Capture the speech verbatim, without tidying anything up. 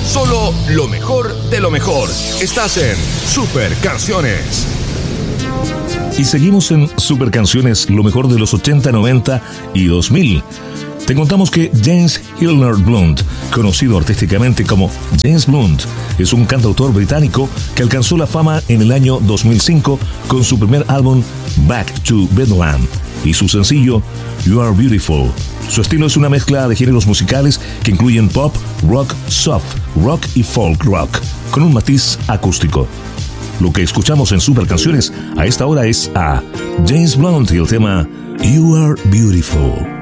Solo lo mejor de lo mejor. Estás en Super Canciones. Y seguimos en Super Canciones, lo mejor de los ochenta, noventa y dos mil. Te contamos que James Hilner Blunt, conocido artísticamente como James Blunt, es un cantautor británico que alcanzó la fama en el año dos mil cinco con su primer álbum Back to Bedlam y su sencillo You Are Beautiful. Su estilo es una mezcla de géneros musicales que incluyen pop, rock, soft, rock y folk rock, con un matiz acústico. Lo que escuchamos en Super Canciones a esta hora es a James Blunt y el tema You Are Beautiful.